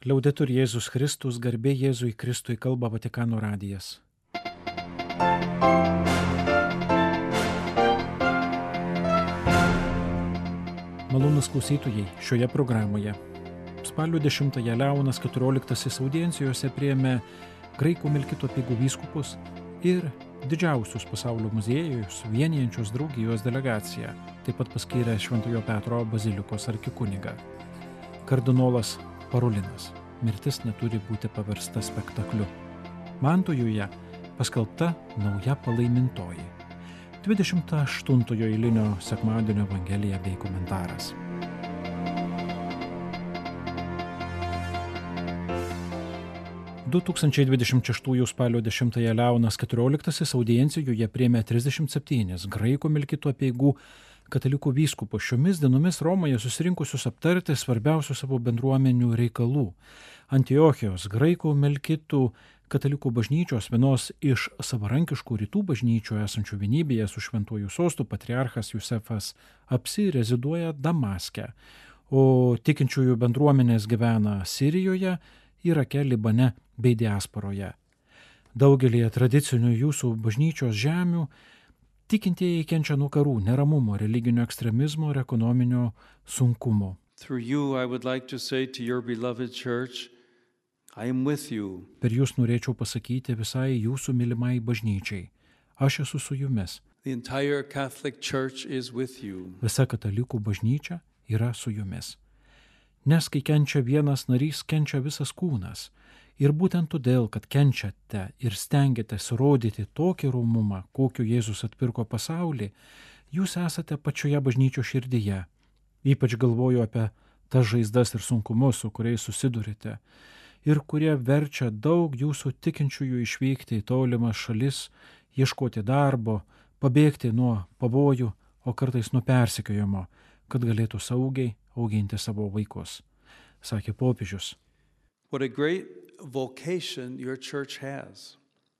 Liaudetur Jėzus Kristus, garbė Jėzui Kristui, kalba Vatikano radijas. Malonūs klausytojai, šioje programoje. Spalio 10-ąją Leonas XIV audiencijose priėmė graikų Melkito apeigų vyskupus ir didžiausius pasaulio muziejus vienijančios draugijos delegaciją, taip pat paskyrė Šventojo Petro bazilikos arkikunigą. Kardinolas Parolinas. Mirtis neturi būti paversta spektakliu. Mantojuje paskelbta nauja palaimintoji. 28-ojo eilinio sekmadienio evangelija bei komentaras. – 2026 spalio 10-ąją Leonas XIV audiencijoje priėmė 37 graikų Melkito apeigų katalikų vyskupus šiomis dienomis Romoje susirinkusius aptarti svarbiausių savo bendruomenių reikalų. Antiochijos graikų Melkitų katalikų bažnyčios, vienos iš savarankiškų rytų bažnyčių esančių vienybėje su šventuoju sostu patriarchas Jusefas Apsi reziduoja Damaske, o tikinčiųjų bendruomenės gyvena Sirijoje, Irake, Libane bei diasporoje. Daugelį tradicinių jūsų bažnyčios žemių tikintieji kenčia nuo karų, neramumo, religinio ekstremizmo ir ekonominio sunkumo. Through you, I would like to say to your beloved church, I am with you. Per jūs norėčiau pasakyti visai jūsų mylimai bažnyčiai. Aš esu su jumis. The entire Catholic Church is with you. Visa katalikų bažnyčia yra su jumis. Nes kai kenčia vienas narys, kenčia visas kūnas. Ir būtent todėl, kad kenčiate ir stengiatės rodyti tokį romumą, kokiu Jėzus atpirko pasaulį, jūs esate pačioje bažnyčio širdyje. Ypač galvoju apie tas žaizdas ir sunkumus, su kuriais susidurite, ir kurie verčia daug jūsų tikinčiųjų išvykti į tolimas šalis, ieškoti darbo, pabėgti nuo pavojų, o kartais nuo persekiojimo, kad galėtų saugiai auginti savo vaikus, sakė popiežius. What a great vocation your church has,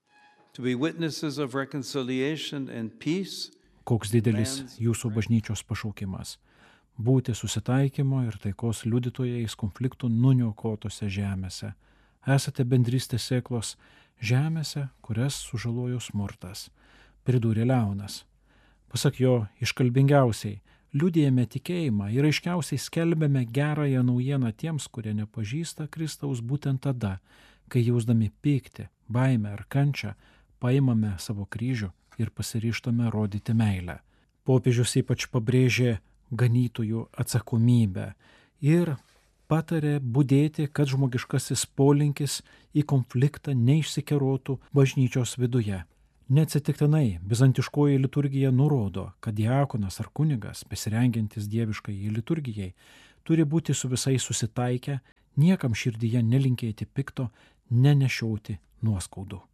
to be witnesses of reconciliation and peace. Koks didelis jūsų bažnyčios pašaukimas. Būti susitaikymo ir taikos liudytojais konfliktų nuniokotose žemėse. Esate bendrystės sėklos žemėse, kurias sužalojo smurtas, pridūrė Leonas. Pasak jo, iškalbingiausiai liudijame tikėjimą ir aiškiausiai skelbiame gerąją naujieną tiems, kurie nepažįsta Kristaus būtent tada, kai jausdami pyktį, baimę ar kančią, paimame savo kryžių ir pasiryžtame rodyti meilę. Popiežius ypač pabrėžė ganytojų atsakomybę ir patarė budėti, kad žmogiškasis polinkis į konfliktą neišsikerotų bažnyčios viduje. Neatsitiktinai bizantiškoji liturgija nurodo, kad diakonas ar kunigas, besirengiantis dieviškai liturgijai, turi būti su visais susitaikę, niekam širdyje nelinkėti pikto, nenešioti nuoskaudų.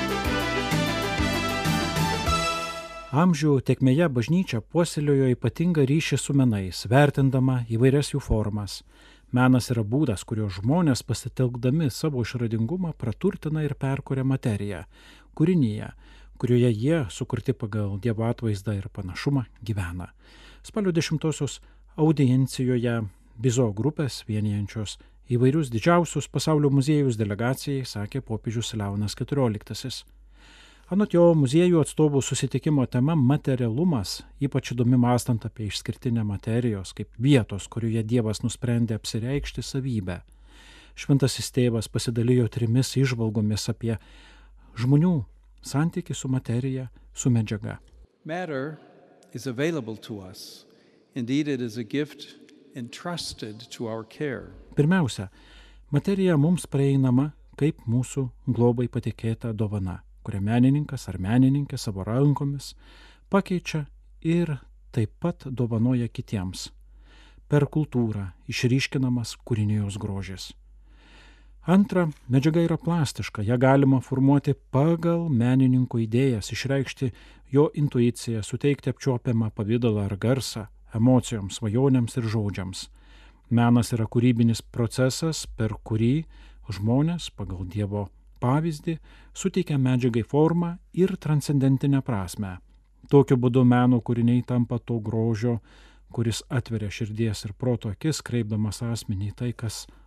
Amžių tėkmėje bažnyčia puoselėjo ypatingą ryšį su menais, vertindama įvairias jų formas. Menas yra būdas, kurio žmonės pasitelkdami savo išradingumą praturtina ir perkuria materiją, kūrinyje, kurioje jie, sukurti pagal Dievo atvaizdą ir panašumą, gyvena. Spalio 10-osios audiencijoje Bizo grupės vienijančios įvairius didžiausius pasaulio muziejus delegacijai, sakė popiežius Leonas XIV. Anot jo, muziejų atstovų susitikimo tema materialumas, ypač įdomi mąstant apie išskirtinę materijos kaip vietos, kurioje Dievas nusprendė apsireikšti savybę. Šventasis tėvas pasidalijo 3 įžvalgomis apie žmonių santykį su materija, su medžiaga. Matter is available to us. Indeed, it is a gift entrusted to our care. Pirmiausia, materija mums prieinama kaip mūsų globai patikėta dovana, kurią menininkas ar menininkė savo rankomis pakeičia ir taip pat dovanoja kitiems. Per kultūrą išryškinamas kūrinijos grožis. Antra, medžiaga yra plastiška, ją galima formuoti pagal menininko idėjas, išreikšti jo intuiciją, suteikti apčiuopiamą pavidalą ar garsą, emocijoms, svajonėms ir žodžiams. Menas yra kūrybinis procesas, per kurį žmonės pagal Dievo pavyzdį suteikia medžiagai formą ir transcendentinę prasmę. Tokiu būdu meno kūriniai tampa to grožio, kuris atveria širdies ir proto akis, kreipdamas asmenį į tai, kas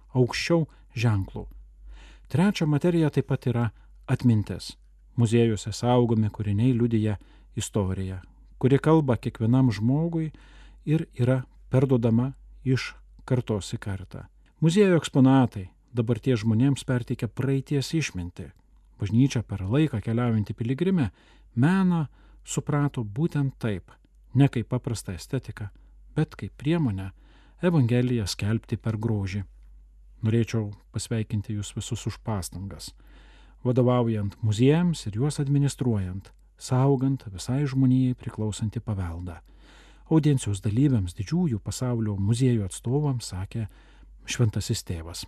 aukščiau ženklų. Trečia materija taip pat yra atmintis. Muziejuose saugomi kūriniai liudija istoriją, kuri kalba kiekvienam žmogui ir yra perduodama iš kartos į kartą. Muziejų eksponatai dabarties žmonėms perteikia praeities išmintį. Bažnyčia per laiką keliaujantį piligrimę meną suprato būtent taip, ne kaip paprastą estetiką, bet kaip priemonę Evangeliją skelbti per grožį. Norėčiau pasveikinti jūs visus už pastangas, vadovaujant muziejams ir juos administruojant, saugant visai žmonijai priklausantį paveldą. Audiencijos dalyviams, didžiųjų pasaulio muziejų atstovams sakė Šventasis Tėvas.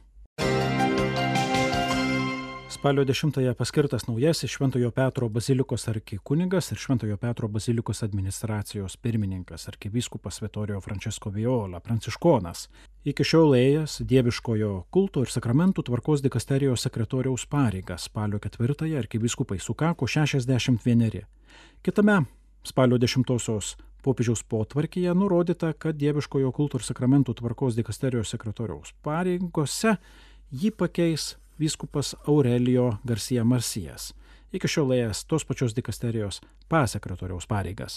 Spalio 10-ąją paskirtas naujasis Šventojo Petro bazilikos arkikunigas ir Šventojo Petro bazilikos administracijos pirmininkas arkivyskupas Vittorio Francesco Viola, pranciškonas. Iki šiol ėjęs dieviškojo kulto ir sakramentų tvarkos dikasterijos sekretoriaus pareigas. Spalio 4-ąją arkivyskupai sukako 61. Kitame spalio 10-osios popiežiaus potvarkyje nurodyta, kad dieviškojo kulto ir sakramentų tvarkos dikasterijos sekretoriaus pareigose jį pakeis vyskupas Aurelio Garcia Marsijas, iki šiol ėjęs tos pačios dikasterijos pasekretoriaus pareigas.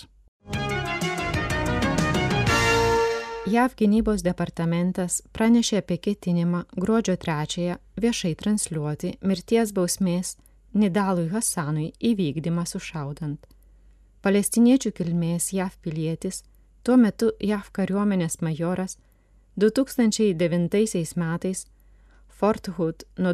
JAV gynybos departamentas pranešė apie ketinimą gruodžio 3-ąją viešai transliuoti mirties bausmės Nidalui Hasanui įvykdymą sušaudant. Palestiniečių kilmės JAV pilietis, tuo metu JAV kariuomenės majoras, 2009 metais Fort Hood nuo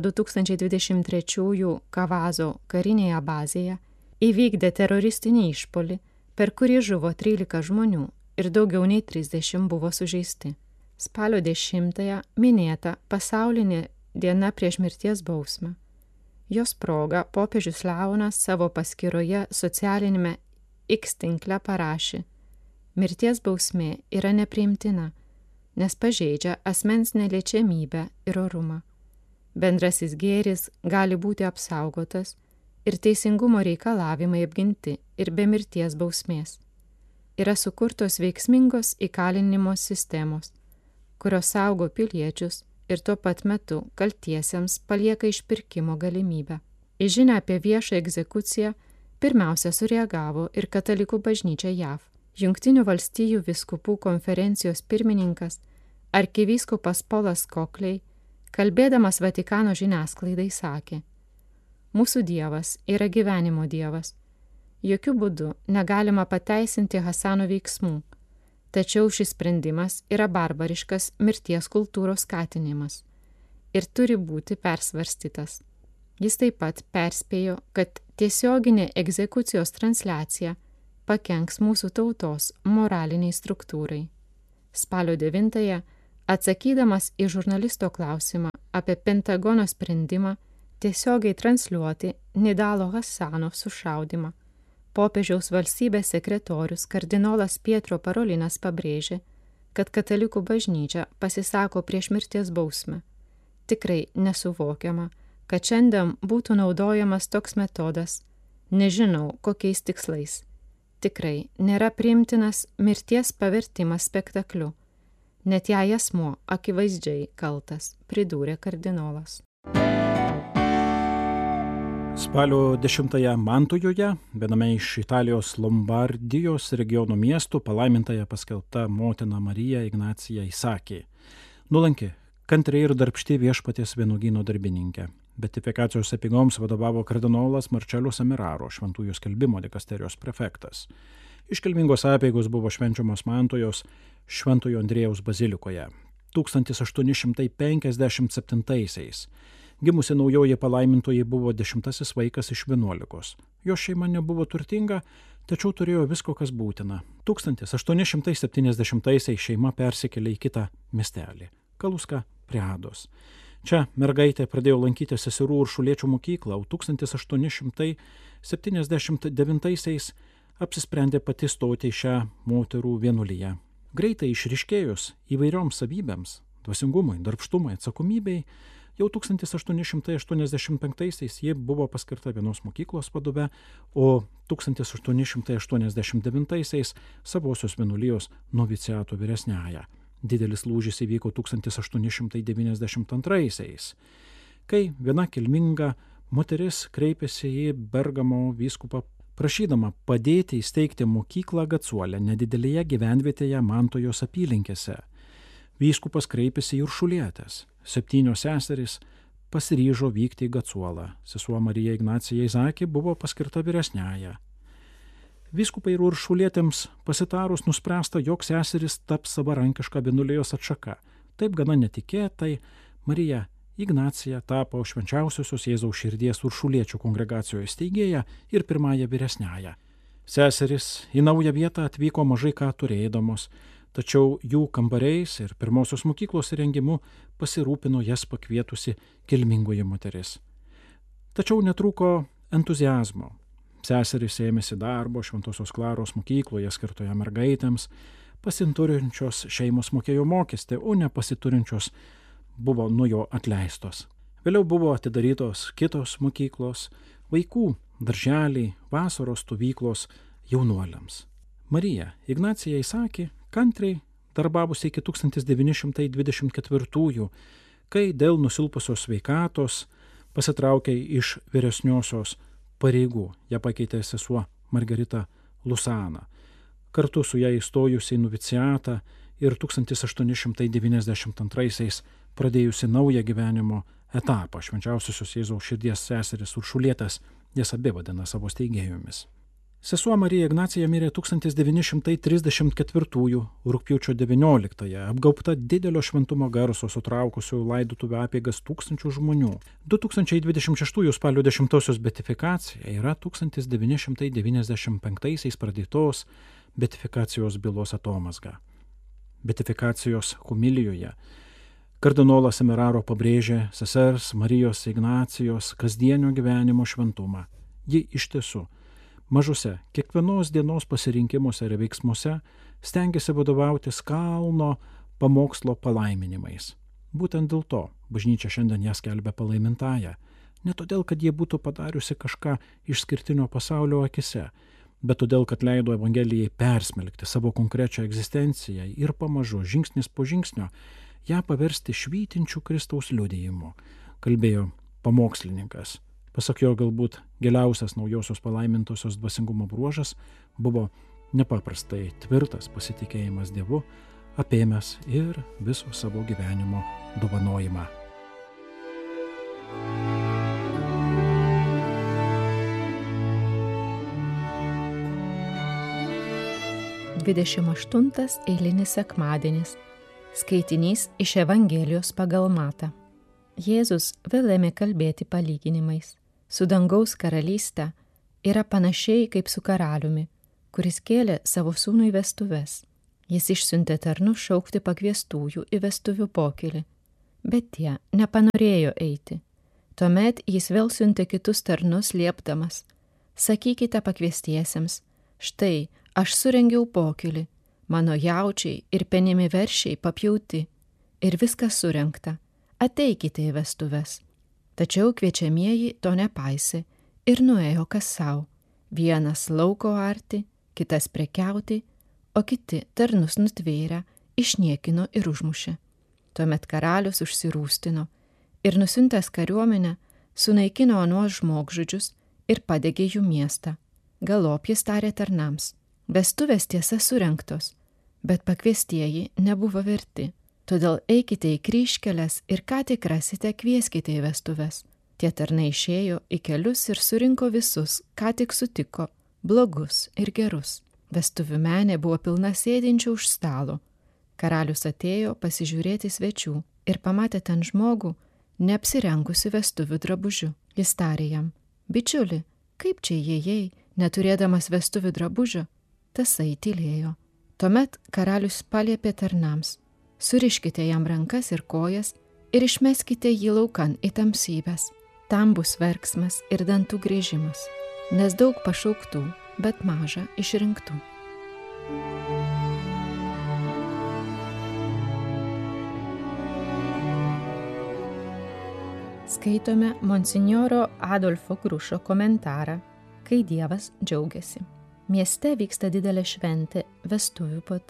2023 Kavazo karinėje bazėje įvykdė teroristinį išpuolį, per kurį žuvo 13 žmonių ir daugiau nei 30 buvo sužeisti. Spalio 10-ąją minėta pasaulinė diena prieš mirties bausmę. Jos proga popiežius Leonas savo paskyroje socialinėme X tinkle parašė: mirties bausmė yra nepriimtina, nes pažeidžia asmens neliečiamybę ir orumą. Bendrasis gėris gali būti apsaugotas ir teisingumo reikalavimai apginti ir be mirties bausmės. Yra sukurtos veiksmingos įkalinimo sistemos, kurios saugo piliečius ir tuo pat metu kaltiesiems palieka išpirkimo galimybę. Į žinią apie viešą egzekuciją pirmiausia sureagavo ir Katalikų bažnyčia JAV. Jungtinių valstijų vyskupų konferencijos pirmininkas arkivyskupas Polas Kokliai, kalbėdamas Vatikano žiniasklaidai, sakė: mūsų Dievas yra gyvenimo Dievas. Jokių būdų negalima pateisinti Hasano veiksmų, tačiau šis sprendimas yra barbariškas mirties kultūros skatinimas ir turi būti persvarstytas. Jis taip pat perspėjo, kad tiesioginė egzekucijos transliacija pakenks mūsų tautos moraliniai struktūrai. Spalio 9-ąją, atsakydamas į žurnalisto klausimą apie Pentagono sprendimą tiesiogiai transliuoti Nidalo Hasano sušaudymą, popiežiaus valstybės sekretorius kardinolas Pietro Parolinas pabrėžė, kad Katalikų bažnyčia pasisako prieš mirties bausmę. Tikrai nesuvokiama, kad šiandien būtų naudojamas toks metodas, nežinau kokiais tikslais. Tikrai nėra priimtinas mirties pavertimas spektakliu, net jei asmuo akivaizdžiai kaltas, pridūrė kardinolas. Spalio 10-ąją Mantujoje, viename iš Italijos Lombardijos regiono miestų, palaimintąją paskelbta motina Marija Ignacija įsakė: nuolanki, kantriai ir darbšti viešpaties vynuogyno darbininkė. Beatifikacijos apeigoms vadovavo kardinolas Marcello Semeraro, šventųjų skelbimo dikasterijos prefektas. Iškilmingos apeigos buvo švenčiamos Mantojos Šventojo Andriejaus bazilikoje. 1857-aisiais gimusi naujoji palaimintoji buvo 10 vaikas iš 11. Jo šeima nebuvo turtinga, tačiau turėjo visko, kas būtina. 1870-aisiais šeima persikėlė į kitą miestelį – Kaluską prie Ados. Čia mergaitė pradėjo lankyti seserų Uršuliečių mokyklą, o 1879-aisiais apsisprendė pati stoti į šią moterų vienuoliją. Greitai išryškėjus įvairioms savybėms – dvasingumui, darbštumui, atsakomybei, jau 1885-aisiais ji buvo paskirta vienos mokyklos vadove, o 1889-aisiais savosios vienuolijos noviciato vyresniąja. Didelis lūžis įvyko 1892, kai viena kilminga moteris kreipėsi į Bergamo vyskupą prašydama padėti įsteigti mokyklą Gacuole, nedidelėje gyvenvietėje Mantojos apylinkėse. Vyskupas kreipėsi į Uršulietes. 7 seserys pasiryžo vykti į Gacuolą. Sesuo Marija Ignacija Izakė buvo paskirta vyresniąja. Vyskupai ir Uršulietėms pasitarus nuspręsta, jog seserys taps savarankiška vienuolijos atšaka. Taip gana netikėtai Marija Ignacija tapo švenčiausiosios Jėzaus širdies Uršuliečių kongregacijos steigėja ir pirmąja vyresniąja. Seserys į naują vietą atvyko mažai ką turėdamos, tačiau jų kambariais ir pirmosios mokyklos įrengimu pasirūpino jas pakvietusi kilmingoji moteris. Tačiau netrūko entuziazmo. Seserys ėmėsi darbo Šventosios Klaros mokykloje skirtoje mergaitėms, pasiturinčios šeimos mokėjo mokestį, o nepasiturinčios buvo nuo jo atleistos. Vėliau buvo atidarytos kitos mokyklos, vaikų darželiai, vasaros stovyklos jaunuoliams. Marija Ignacija Izakė kantriai darbavusi iki 1924, kai dėl nusilpusios sveikatos pasitraukė iš vyresniosios pareigų. Ją pakeitė sesuo Margarita Lusana. Kartu su ją įstojusi į noviciatą ir 1892 pradėjusi naują gyvenimo etapą. Švenčiausiosios Jėzaus širdies seserys Uršulietas jas abi vadina savo steigėjomis. Sesuo Marija Ignacija mirė 1934 rugpjūčio 19, apgaubta didelio šventumo garso sutraukusių laidotuvių apeigas tūkstančių žmonių. 2026 spalio 10 beatifikacija yra 1995 pradėtos beatifikacijos bylos atomazga. Beatifikacijos homilijoje kardinolas Emeraro pabrėžė sesers Marijos Ignacijos kasdienio gyvenimo šventumą. Ji iš tiesų mažose, kiekvienos dienos pasirinkimuose ir veiksmuose stengiasi vadovautis kalno pamokslo palaiminimais. Būtent dėl to bažnyčia šiandien ją skelbia palaimintąja. Ne todėl, kad jie būtų padariusi kažką išskirtinio pasaulio akise, bet todėl, kad leido Evangelijai persmelkti savo konkrečią egzistenciją ir pamažu, žingsnis po žingsnio, ją paversti švytinčių Kristaus liudijimu, kalbėjo pamokslininkas. Pasak jo, galbūt giliausias naujosios palaimintosios dvasingumo bruožas buvo nepaprastai tvirtas pasitikėjimas Dievu, apėmęs ir viso savo gyvenimo dovanojimą. Dvidešimt eilinis sekmadienis. Skaitinys iš Evangelijos pagal Matą. Jėzus vėl ėmė kalbėti palyginimais. Su dangaus karalyste yra panašiai kaip su karaliumi, kuris kėlė savo sūnų į vestuves. Jis išsiuntė tarnus šaukti pakviestųjų į vestuvių pokylį, bet tie nepanorėjo eiti. Tuomet jis vėl siuntė kitus tarnus liepdamas: sakykite pakviestiesiems, štai aš surengiau pokylį, mano jaučiai ir penimi veršiai papjauti ir viskas surengta, ateikite į vestuves. Tačiau kviečiamieji to nepaisė ir nuėjo kas savo, vienas lauko arti, kitas prekiauti, o kiti tarnus nutvėrę, išniekino ir užmušė. Tuomet karalius užsirūstino ir nusiuntęs kariuomenę sunaikino anuos žmogžudžius ir padegė jų miestą. Galop jis tarė tarnams: vestuvės tiesa surengtos, bet pakviestieji nebuvo verti. Todėl eikite į kryžkeles ir ką tik rasite, kvieskite į vestuves. Tie tarnai išėjo į kelius ir surinko visus, ką tik sutiko, blogus ir gerus. Vestuvių menė buvo pilna sėdinčių už stalo. Karalius atėjo pasižiūrėti svečių ir pamatė ten žmogų, neapsirengusi vestuvių drabužiu. Jis tarė jam: bičiuli, kaip čia įėjai, neturėdamas vestuvių drabužio? Tasai tylėjo. Tuomet karalius paliepė tarnams: suriškite jam rankas ir kojas ir išmeskite jį laukan į tamsybes. Tam bus verksmas ir dantų griežimas, nes daug pašauktų, bet maža išrinktų. Skaitome monsinjoro Adolfo Grušo komentarą, kai Dievas džiaugiasi. Mieste vyksta didelė šventė, vestuvių puota.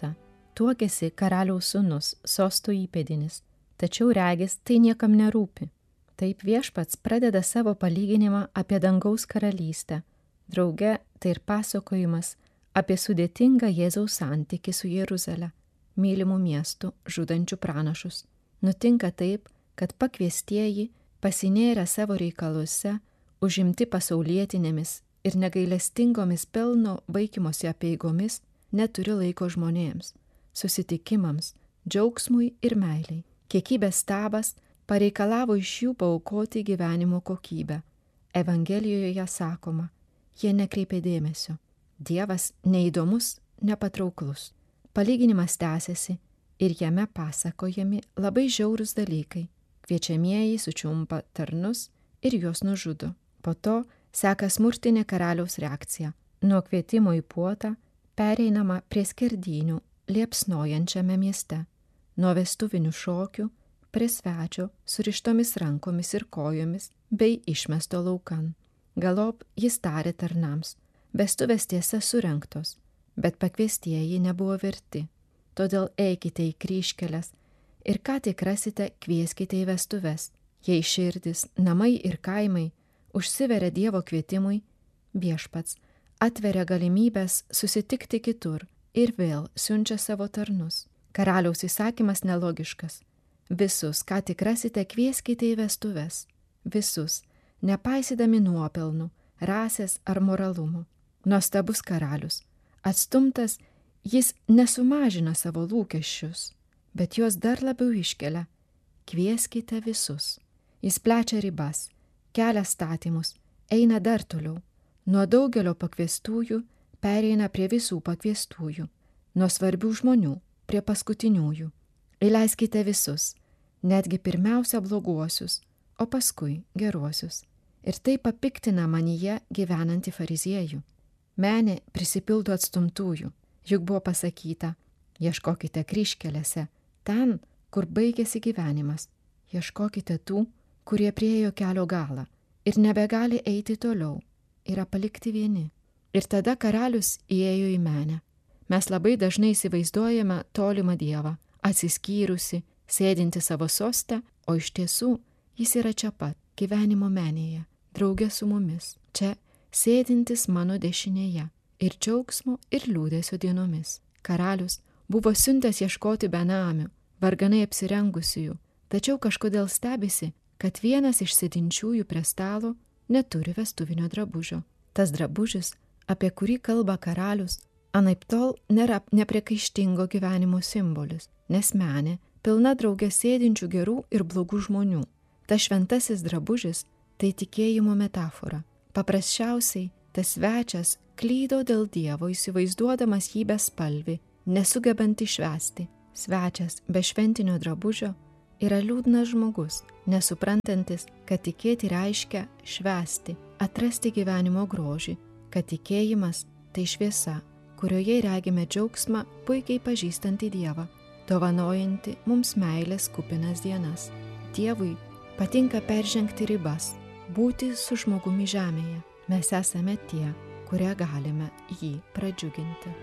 Tuokėsi karaliaus sūnus, sosto įpėdinis, tačiau regis tai niekam nerūpi. Taip Viešpats pradeda savo palyginimą apie dangaus karalystę. Drauge tai ir pasakojimas apie sudėtingą Jėzaus santykį su Jeruzale, mylimų miestų, žudančių pranašus. Nutinka taip, kad pakviestieji, pasinėrę savo reikaluose, užimti pasaulietinėmis ir negailestingomis pelno vaikymosi apeigomis, neturi laiko žmonėms, susitikimams, džiaugsmui ir meiliai. Kiekybės stabas pareikalavo iš jų paaukoti gyvenimo kokybę. Evangelijoje sakoma, jie nekreipė dėmesio. Dievas neįdomus, nepatrauklus. Palyginimas tęsiasi ir jame pasakojami labai žiaurūs dalykai. Kviečiamieji sučiumpa tarnus ir juos nužudo. Po to seka smurtinė karaliaus reakcija. Nuo kvietimo į puotą pereinama prie skerdynių liepsnojančiame mieste. Nuo vestuvinių šokių prie svečio surištomis rankomis ir kojomis bei išmesto laukan. Galop jis tarė tarnams. Vestuvės tiesa surengtos, bet pakviestieji nebuvo verti. Todėl eikite į kryžkeles ir ką tik rasite, kvieskite į vestuves. Jei širdis, namai ir kaimai užsiveria Dievo kvietimui, Viešpats atveria galimybės susitikti kitur ir vėl siunčia savo tarnus. Karaliaus įsakymas nelogiškas. Visus, ką tik rasite, kvieskite į vestuves. Visus, nepaisydami nuopelnų, rasės ar moralumo. Nuostabus karalius. Atstumtas, jis nesumažina savo lūkesčius, bet juos dar labiau iškelia. Kvieskite visus. Jis plečia ribas, kelia statymus, eina dar toliau. Nuo daugelio pakviestųjų pereina prie visų pakviestųjų. Nuo svarbių žmonių prie paskutiniųjų. Įleiskite visus, netgi pirmiausia bloguosius, o paskui geruosius. Ir tai papiktina manyje gyvenantį fariziejų. Menė prisipildo atstumtųjų, juk buvo pasakyta, ieškokite kryžkelėse, ten, kur baigėsi gyvenimas, ieškokite tų, kurie priėjo kelio galą ir nebegali eiti toliau, yra palikti vieni. Ir tada karalius įėjo į menę. Mes labai dažnai įsivaizduojame tolimą Dievą, atsiskyrusi, sėdinti savo soste, o iš tiesų jis yra čia pat, gyvenimo menėje, drauge su mumis, čia sėdintis mano dešinėje ir džiaugsmo ir liūdesio dienomis. Karalius buvo siuntęs ieškoti benamių, varganai apsirengusiųjų, tačiau kažkodėl stebisi, kad vienas iš sėdinčiųjų prie stalo neturi vestuvinio drabužio. Tas drabužis, apie kurį kalba karalius, anaiptol nėra nepriekaištingo gyvenimo simbolis, nes menė pilna drauge sėdinčių gerų ir blogų žmonių. Tas šventasis drabužis tai tikėjimo metafora. Paprasčiausiai, tas svečias klydo dėl Dievo, įsivaizduodamas jį bespalvį, nesugebant išvesti. Svečias be šventinio drabužio yra liūdnas žmogus, nesuprantantis, kad tikėti reiškia švęsti, atrasti gyvenimo grožį, kad tikėjimas tai šviesa, kurioje regime džiaugsmą puikiai pažįstantį Dievą, dovanojantį mums meilės kupinas dienas. Dievui patinka peržengti ribas, būti su žmogumi žemėje. Mes esame tie, kurie galime jį pradžiuginti.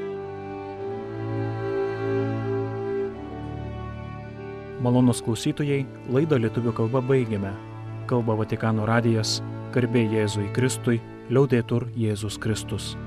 Malonūs klausytojai, laidą lietuvių kalba baigėme. Kalba Vatikano radijas, garbė Jėzui Kristui, liaudetur Jėzus Kristus.